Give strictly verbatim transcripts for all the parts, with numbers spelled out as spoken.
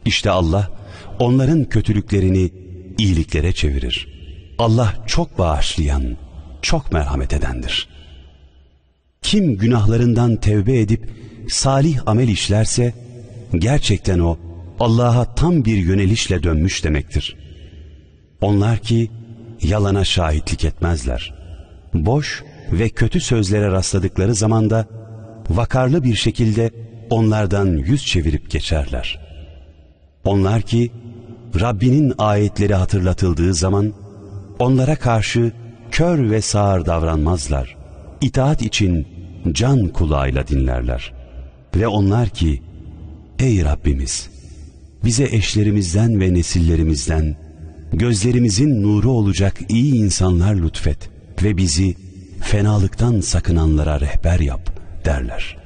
İşte Allah onların kötülüklerini iyiliklere çevirir. Allah çok bağışlayan, çok merhamet edendir. Kim günahlarından tevbe edip salih amel işlerse, gerçekten o Allah'a tam bir yönelişle dönmüş demektir. Onlar ki yalana şahitlik etmezler. Boş ve kötü sözlere rastladıkları zaman da vakarlı bir şekilde onlardan yüz çevirip geçerler. Onlar ki Rabbinin ayetleri hatırlatıldığı zaman onlara karşı kör ve sağır davranmazlar. İtaat için can kulağıyla dinlerler. Ve onlar ki ey Rabbimiz, bize eşlerimizden ve nesillerimizden gözlerimizin nuru olacak iyi insanlar lütfet ve bizi fenalıktan sakınanlara rehber yap derler.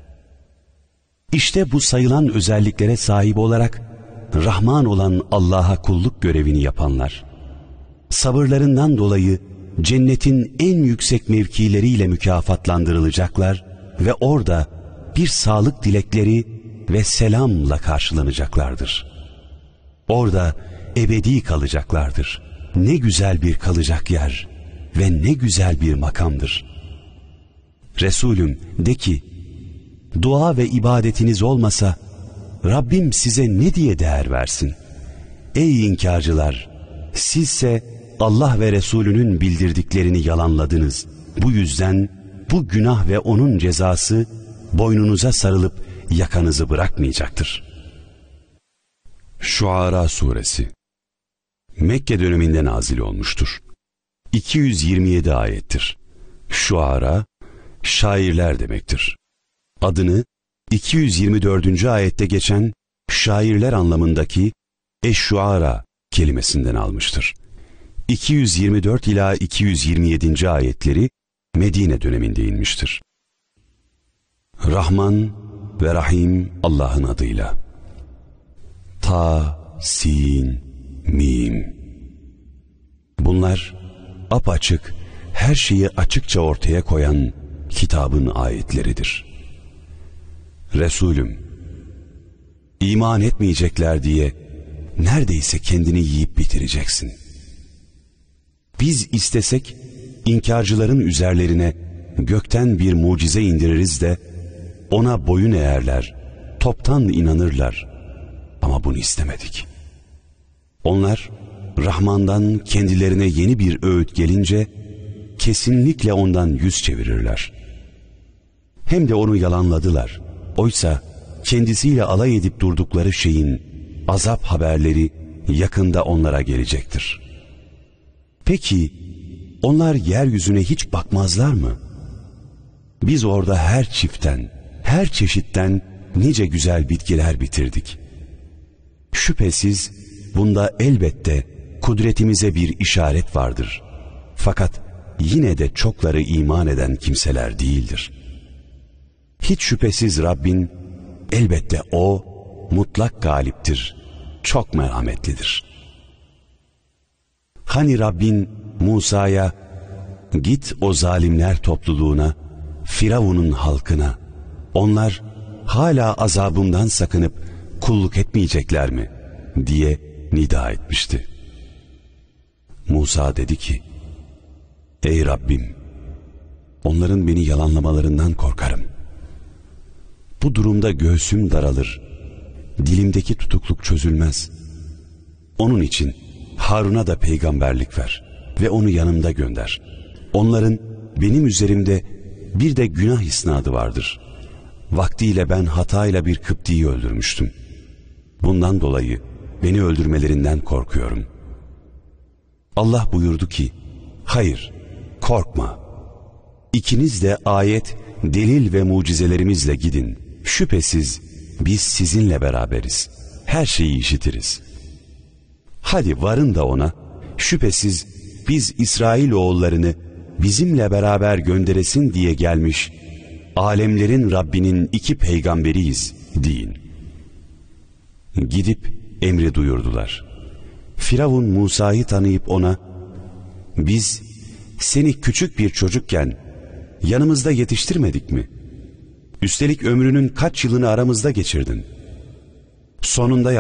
İşte bu sayılan özelliklere sahip olarak Rahman olan Allah'a kulluk görevini yapanlar, sabırlarından dolayı cennetin en yüksek mevkileriyle mükafatlandırılacaklar ve orada bir sağlık dilekleri ve selamla karşılanacaklardır. Orada ebedi kalacaklardır. Ne güzel bir kalacak yer ve ne güzel bir makamdır. Resulüm de ki, dua ve ibadetiniz olmasa Rabbim size ne diye değer versin? Ey inkarcılar! Sizse Allah ve Resulünün bildirdiklerini yalanladınız. Bu yüzden bu günah ve onun cezası boynunuza sarılıp yakanızı bırakmayacaktır. Şuara Suresi Mekke döneminde nazil olmuştur. iki yüz yirmi yedi ayettir. Şuara, şairler demektir. Adını iki yüz yirmi dördüncü ayette geçen şairler anlamındaki eş-şuara kelimesinden almıştır. iki yüz yirmi dört ila iki yüz yirmi yedinci ayetleri Medine döneminde inmiştir. Rahman ve Rahim Allah'ın adıyla. Ta, sin, mim. Bunlar apaçık, her şeyi açıkça ortaya koyan kitabın ayetleridir. Resulüm, iman etmeyecekler diye neredeyse kendini yiyip bitireceksin. Biz istesek inkarcıların üzerlerine gökten bir mucize indiririz de ona boyun eğerler, toptan inanırlar. Ama bunu istemedik. Onlar Rahman'dan kendilerine yeni bir öğüt gelince kesinlikle ondan yüz çevirirler. Hem de onu yalanladılar. Oysa kendisiyle alay edip durdukları şeyin azap haberleri yakında onlara gelecektir. Peki onlar yeryüzüne hiç bakmazlar mı? Biz orada her çiftten, her çeşitten nice güzel bitkiler bitirdik. Şüphesiz bunda elbette kudretimize bir işaret vardır. Fakat yine de çokları iman eden kimseler değildir. Hiç şüphesiz Rabbin, elbette O mutlak galiptir, çok merhametlidir. Hani Rabbin Musa'ya, git o zalimler topluluğuna, Firavun'un halkına, onlar hala azabımdan sakınıp kulluk etmeyecekler mi diye nida etmişti. Musa dedi ki, ey Rabbim, onların beni yalanlamalarından korkarım. Bu durumda göğsüm daralır, dilimdeki tutukluk çözülmez. Onun için Harun'a da peygamberlik ver ve onu yanımda gönder. Onların benim üzerimde bir de günah isnadı vardır. Vaktiyle ben hatayla bir Kıpti'yi öldürmüştüm. Bundan dolayı beni öldürmelerinden korkuyorum. Allah buyurdu ki, hayır, korkma. İkiniz de ayet, delil ve mucizelerimizle gidin. Şüphesiz biz sizinle beraberiz. Her şeyi işitiriz. Hadi varın da ona, şüphesiz biz İsrailoğullarını bizimle beraber gönderesin diye gelmiş, alemlerin Rabbinin iki peygamberiyiz deyin. Gidip emri duyurdular. Firavun Musa'yı tanıyıp ona, biz seni küçük bir çocukken yanımızda yetiştirmedik mi? Üstelik ömrünün kaç yılını aramızda geçirdin? Sonunda